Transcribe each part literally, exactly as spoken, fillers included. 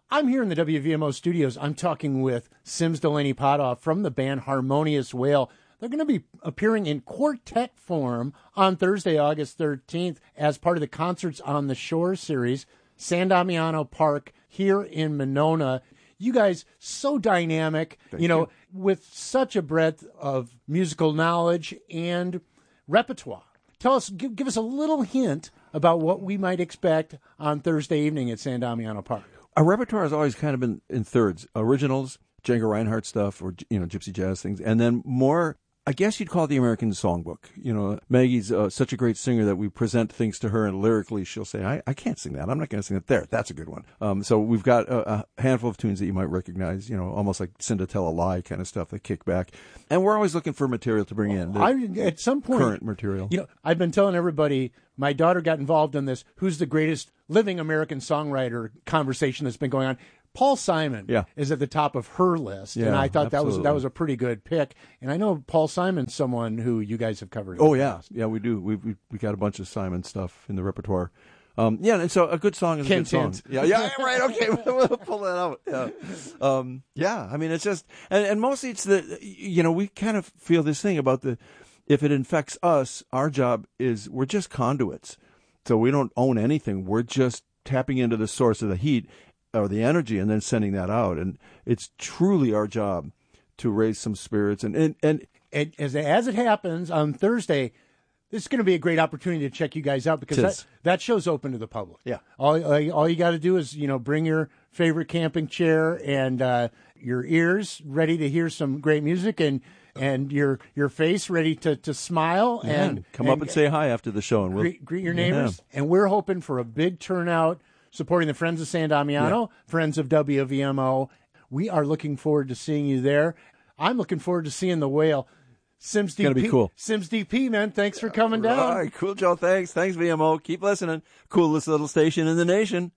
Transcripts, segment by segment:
I'm here in the W V M O studios. I'm talking with Sims Delaney Potoff from the band Harmonious Whale. They're going to be appearing in quartet form on Thursday, August thirteenth, as part of the Concerts on the Shore series, San Damiano Park here in Monona. You guys, so dynamic, Thank you know, you. with such a breadth of musical knowledge and repertoire. Tell us, give, give us a little hint about what we might expect on Thursday evening at San Damiano Park. Our repertoire has always kind of been in thirds: originals, Django Reinhardt stuff, or you know, gypsy jazz things, and then more. I guess you'd call it the American songbook. You know, Maggie's uh, such a great singer that we present things to her, and lyrically she'll say, I, I can't sing that. I'm not going to sing that. There, that's a good one. Um, so we've got a, a handful of tunes that you might recognize, you know, almost like Cinda Tell a Lie kind of stuff that kick back. And we're always looking for material to bring in. I, at some point, current material. You know, I've been telling everybody, my daughter got involved in this, who's the greatest living American songwriter conversation that's been going on. Paul Simon yeah. is at the top of her list, yeah, and I thought absolutely. that was that was a pretty good pick. And I know Paul Simon's someone who you guys have covered. Oh yeah, yeah, we do. We we we got a bunch of Simon stuff in the repertoire. Um, yeah, and so a good song is a good song. Yeah, yeah, right. Okay, we'll pull that out. Yeah, um, yeah. I mean, it's just, and, and mostly it's the, you know, we kind of feel this thing about the, if it infects us, our job is we're just conduits, so we don't own anything. We're just tapping into the source of the heat or the energy, and then sending that out. And it's truly our job to raise some spirits. And and, and, and as as it happens on Thursday, this is going to be a great opportunity to check you guys out, because that, that show's open to the public. Yeah. All all, all you got to do is, you know, bring your favorite camping chair and uh, your ears ready to hear some great music, and and your your face ready to, to smile. Yeah, and come and, up and say hi after the show, and we'll greet, greet your neighbors. Yeah. And we're hoping for a big turnout, supporting the Friends of San Damiano, yeah. Friends of W V M O. We are looking forward to seeing you there. I'm looking forward to seeing the Whale. Sims D P, it's gonna be cool. Sims D P, man, thanks for coming down. All right, cool, Joe. Thanks, thanks, V M O. Keep listening. Coolest little station in the nation.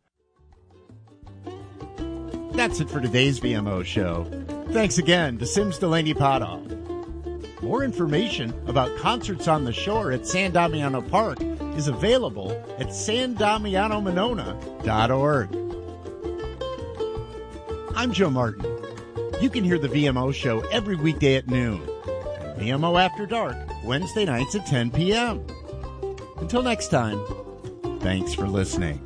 That's it for today's V M O show. Thanks again to Sims Delaney Potoff. More information about Concerts on the Shore at San Damiano Park is available at san damiano monona dot org. I'm Joe Martin. You can hear the V M O show every weekday at noon, and V M O After Dark Wednesday nights at ten p.m. Until next time, thanks for listening.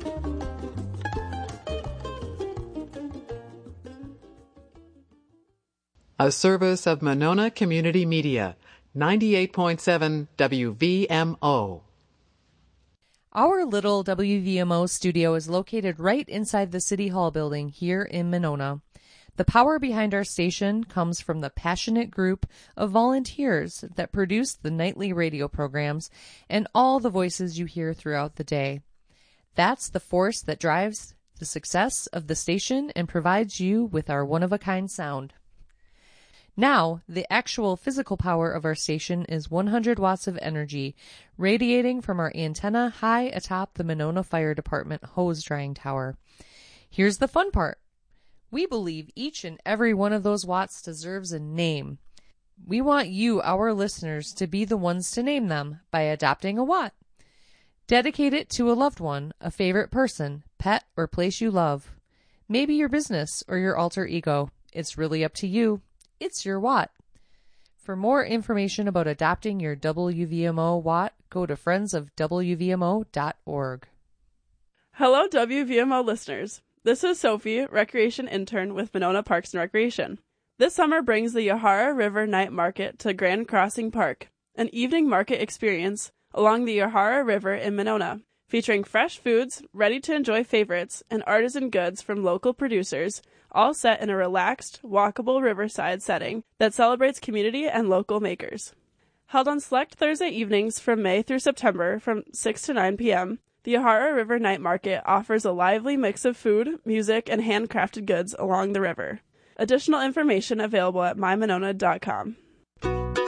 A service of Monona Community Media, ninety-eight point seven W V M O. Our little W V M O studio is located right inside the City Hall building here in Monona. The power behind our station comes from the passionate group of volunteers that produce the nightly radio programs and all the voices you hear throughout the day. That's the force that drives the success of the station and provides you with our one-of-a-kind sound. Now, the actual physical power of our station is one hundred watts of energy, radiating from our antenna high atop the Monona Fire Department hose drying tower. Here's the fun part. We believe each and every one of those watts deserves a name. We want you, our listeners, to be the ones to name them by adopting a watt. Dedicate it to a loved one, a favorite person, pet, or place you love. Maybe your business or your alter ego. It's really up to you. It's your watt. For more information about adopting your W V M O watt, go to friends of W V M O dot org. Hello, W V M O listeners. This is Sophie, Recreation Intern with Monona Parks and Recreation. This summer brings the Yahara River Night Market to Grand Crossing Park, an evening market experience along the Yahara River in Monona, featuring fresh foods, ready-to-enjoy favorites, and artisan goods from local producers, all set in a relaxed, walkable riverside setting that celebrates community and local makers. Held on select Thursday evenings from May through September from six to nine p.m., the Yahara River Night Market offers a lively mix of food, music, and handcrafted goods along the river. Additional information available at my monona dot com.